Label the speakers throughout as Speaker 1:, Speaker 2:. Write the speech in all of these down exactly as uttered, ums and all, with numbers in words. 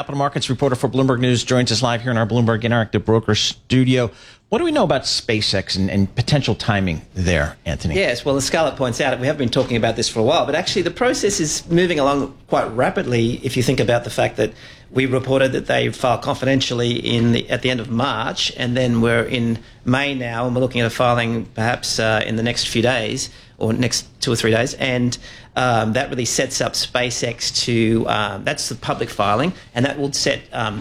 Speaker 1: capital markets reporter for Bloomberg News, joins us live here in our Bloomberg Interactive Broker studio. What do we know about SpaceX and, and potential timing there, Anthony?
Speaker 2: Yes, well, as Scarlett points out, we have been talking about this for a while, but actually the process is moving along quite rapidly if you think about the fact that we reported that they filed confidentially in the, at the end of March, and then we're in May now, and we're looking at a filing perhaps uh, in the next few days, or next two or three days, and um, that really sets up SpaceX to, um, that's the public filing, and that will set... Um,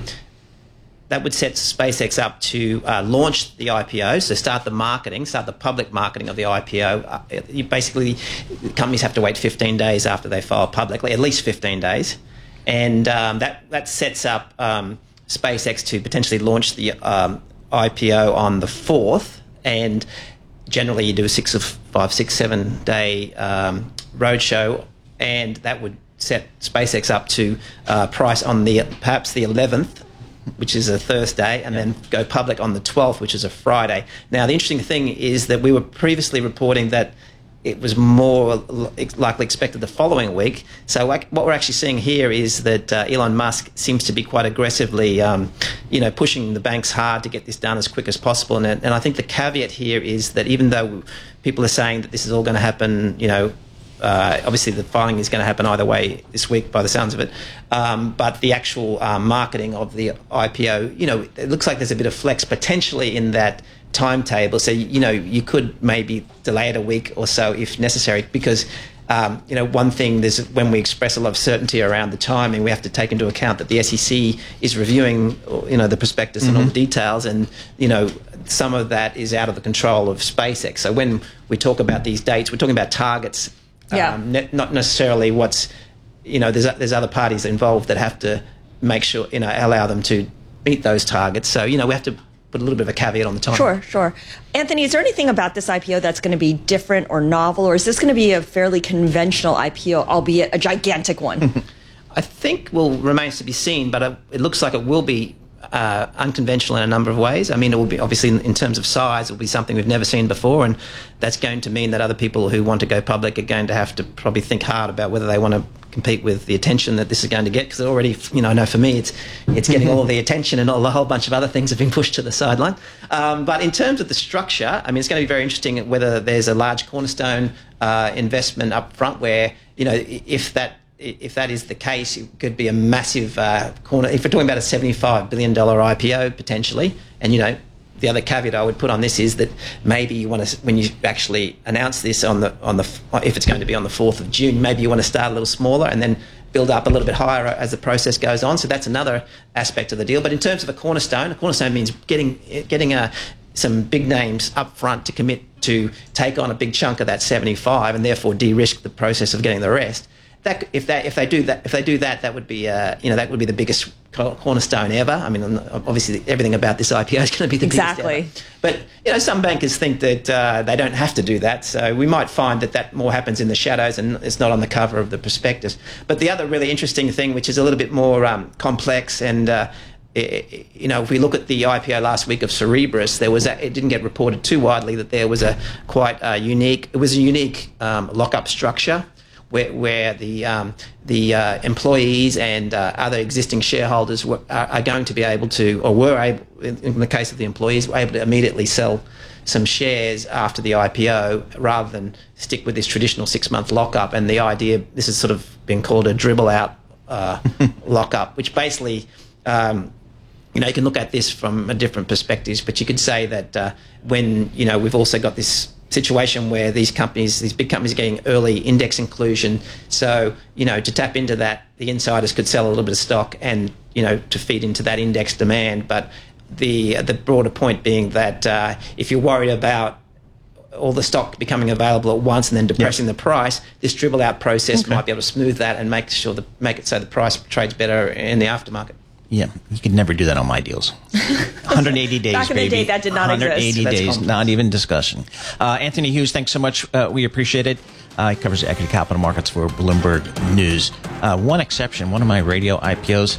Speaker 2: That would set SpaceX up to uh, launch the I P O, so start the marketing, start the public marketing of the I P O. Uh, you basically, companies have to wait fifteen days after they file publicly, at least fifteen days. And um, that, that sets up um, SpaceX to potentially launch the um, I P O on the fourth. And generally you do a six of five, six, seven day um, roadshow, and that would set SpaceX up to uh, price on the perhaps the eleventh, which is a Thursday, and then go public on the twelfth, which is a Friday. Now, the interesting thing is that we were previously reporting that it was more likely expected the following week. So what we're actually seeing here is that uh, Elon Musk seems to be quite aggressively, um, you know, pushing the banks hard to get this done as quick as possible. And, and I think the caveat here is that even though people are saying that this is all going to happen, you know, Uh, obviously, the filing is going to happen either way this week, by the sounds of it. Um, but the actual uh, marketing of the I P O, you know, it looks like there's a bit of flex potentially in that timetable. So, you know, you could maybe delay it a week or so if necessary, because, um, you know, one thing is when we express a lot of certainty around the timing, we have to take into account that the S E C is reviewing, you know, the prospectus mm-hmm. and all the details, and, you know, some of that is out of the control of SpaceX. So when we talk about these dates, we're talking about targets.
Speaker 3: Yeah.
Speaker 2: Um, ne- not necessarily what's, you know, there's there's other parties involved that have to make sure, you know, allow them to meet those targets. So, you know, we have to put a little bit of a caveat on the time.
Speaker 3: Sure, sure. Anthony, is there anything about this I P O that's going to be different or novel, or is this going to be a fairly conventional I P O, albeit a gigantic one?
Speaker 2: I think will remains to be seen, but it looks like it will be Uh, unconventional in a number of ways. I mean, it will be obviously in, in terms of size, it will be something we've never seen before, and that's going to mean that other people who want to go public are going to have to probably think hard about whether they want to compete with the attention that this is going to get, because already, you know, I know for me it's it's getting all the attention, and a whole bunch of other things have been pushed to the sideline. Um, but in terms of the structure, I mean, it's going to be very interesting whether there's a large cornerstone uh, investment up front where, you know, if that If that is the case, it could be a massive uh, corner. If we're talking about a seventy-five billion dollars I P O potentially, and, you know, the other caveat I would put on this is that maybe you want to, when you actually announce this on the on the if it's going to be on the fourth of June, maybe you want to start a little smaller and then build up a little bit higher as the process goes on. So that's another aspect of the deal. But in terms of a cornerstone, a cornerstone means getting getting a some big names up front to commit to take on a big chunk of that seventy-five, and therefore de-risk the process of getting the rest. That, if that if they do that if they do that that would be uh, you know that would be the biggest cornerstone ever. I mean, obviously everything about this I P O is going to be the
Speaker 3: exactly.
Speaker 2: biggest ever. But, you know, some bankers think that uh, they don't have to do that, so we might find that that more happens in the shadows and it's not on the cover of the prospectus. But the other really interesting thing, which is a little bit more um, complex, and uh, it, you know, if we look at the I P O last week of Cerebras, there was a, it didn't get reported too widely that there was a quite uh, unique it was a unique um, lockup structure. Where, where the um, the uh, employees and uh, other existing shareholders were, are, are going to be able to, or were able, in, in the case of the employees, were able to immediately sell some shares after the I P O rather than stick with this traditional six-month lockup. And the idea, this has sort of been called a dribble-out uh, lockup, which basically, um, you know, you can look at this from a different perspectives, but you could say that uh, when, you know, we've also got this situation where these companies, these big companies are getting early index inclusion. So, you know, to tap into that, the insiders could sell a little bit of stock and, you know, to feed into that index demand. But the the broader point being that uh, if you're worried about all the stock becoming available at once and then depressing yep. the price, this dribble out process okay. might be able to smooth that and make sure that make it so the price trades better in the aftermarket.
Speaker 1: Yeah, you could never do that on my deals. one hundred eighty days,
Speaker 3: Back in
Speaker 1: baby.
Speaker 3: the day, that did not
Speaker 1: one hundred eighty
Speaker 3: exist.
Speaker 1: days, not even discussion. Uh, Anthony Hughes, thanks so much. Uh, we appreciate it. Uh, he covers the equity capital markets for Bloomberg News. Uh, one exception, one of my radio I P Os,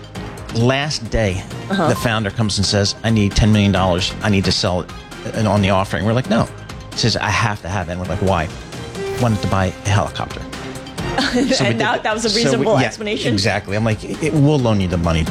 Speaker 1: last day, uh-huh. the founder comes and says, I need ten million dollars. I need to sell it on the offering. We're like, no. He says, I have to have it. And we're like, why? Wanted to buy a helicopter.
Speaker 3: So and that, that was a reasonable
Speaker 1: so we, yeah,
Speaker 3: explanation?
Speaker 1: Exactly. I'm like, it, we'll loan you the money.